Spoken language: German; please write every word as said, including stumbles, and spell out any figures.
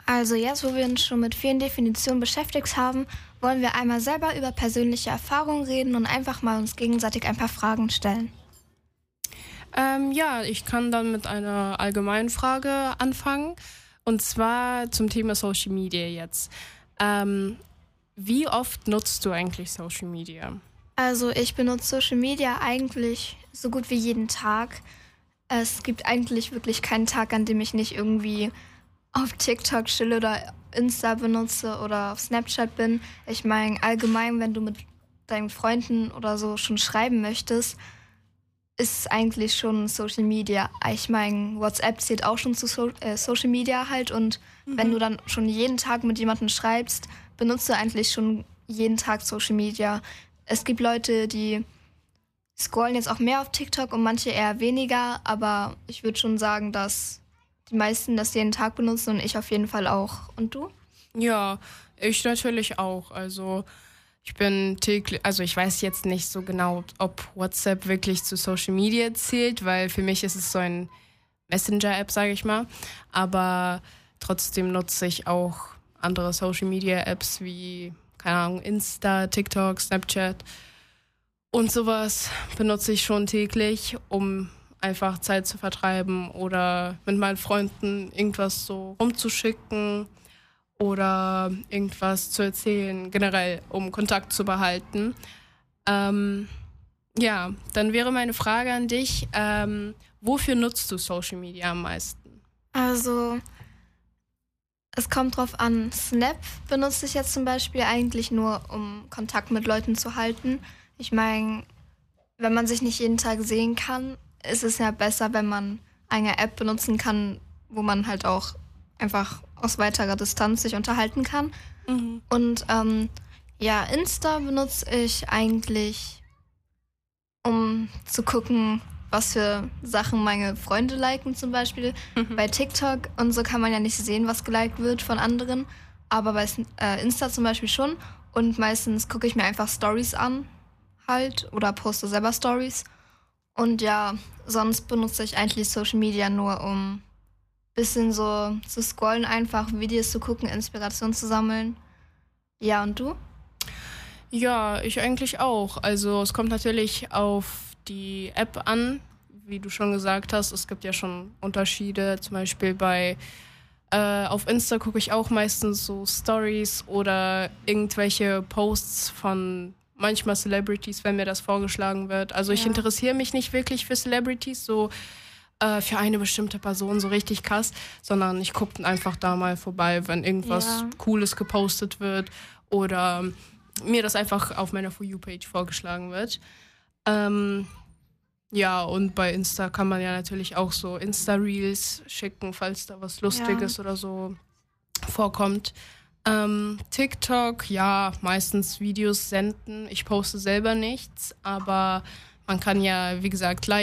Also jetzt, wo wir uns schon mit vielen Definitionen beschäftigt haben, wollen wir einmal selber über persönliche Erfahrungen reden und einfach mal uns gegenseitig ein paar Fragen stellen. Ähm, ja, ich kann dann mit einer allgemeinen Frage anfangen. Und zwar zum Thema Social Media jetzt. Ähm, wie oft nutzt du eigentlich Social Media? Also ich benutze Social Media eigentlich so gut wie jeden Tag. Es gibt eigentlich wirklich keinen Tag, an dem ich nicht irgendwie auf TikTok chill oder Insta benutze oder auf Snapchat bin. Ich meine, allgemein, wenn du mit deinen Freunden oder so schon schreiben möchtest, ist eigentlich schon Social Media. Ich meine, WhatsApp zählt auch schon zu so- äh, Social Media halt und mhm. wenn du dann schon jeden Tag mit jemandem schreibst, benutzt du eigentlich schon jeden Tag Social Media. Es gibt Leute, die scrollen jetzt auch mehr auf TikTok und manche eher weniger, aber ich würde schon sagen, dass die meisten das jeden Tag benutzen und ich auf jeden Fall auch. Und du? Ja, ich natürlich auch. Also ich bin täglich, also ich weiß jetzt nicht so genau, ob WhatsApp wirklich zu Social Media zählt, weil für mich ist es so ein Messenger-App, sage ich mal. Aber trotzdem nutze ich auch andere Social Media-Apps wie, keine Ahnung, Insta, TikTok, Snapchat und sowas benutze ich schon täglich, um einfach Zeit zu vertreiben oder mit meinen Freunden irgendwas so rumzuschicken oder irgendwas zu erzählen, generell, um Kontakt zu behalten. Ähm, ja, dann wäre meine Frage an dich, ähm, wofür nutzt du Social Media am meisten? Also, es kommt drauf an. Snap benutze ich jetzt zum Beispiel eigentlich nur, um Kontakt mit Leuten zu halten. Ich meine, wenn man sich nicht jeden Tag sehen kann, ist es ja besser, wenn man eine App benutzen kann, wo man halt auch einfach aus weiterer Distanz sich unterhalten kann. Mhm. Und ähm, ja, Insta benutze ich eigentlich, um zu gucken, was für Sachen meine Freunde liken zum Beispiel. Mhm. Bei TikTok und so kann man ja nicht sehen, was geliked wird von anderen, aber bei äh, Insta zum Beispiel schon. Und meistens gucke ich mir einfach Stories an halt oder poste selber Stories. Und ja, sonst benutze ich eigentlich Social Media nur, um ein bisschen so zu scrollen, einfach Videos zu gucken, Inspiration zu sammeln. Ja, und du? Ja, ich eigentlich auch. Also es kommt natürlich auf die App an, wie du schon gesagt hast. Es gibt ja schon Unterschiede, zum Beispiel bei äh, auf Insta gucke ich auch meistens so Stories oder irgendwelche Posts von manchmal Celebrities, wenn mir das vorgeschlagen wird. Also ich ja. interessiere mich nicht wirklich für Celebrities, so äh, für eine bestimmte Person so richtig krass, sondern ich gucke einfach da mal vorbei, wenn irgendwas ja. Cooles gepostet wird oder mir das einfach auf meiner For You-Page vorgeschlagen wird. Ähm, ja, und bei Insta kann man ja natürlich auch so Insta-Reels schicken, falls da was Lustiges ja. oder so vorkommt. Ähm, TikTok, ja, meistens Videos senden. Ich poste selber nichts, aber man kann ja, wie gesagt, live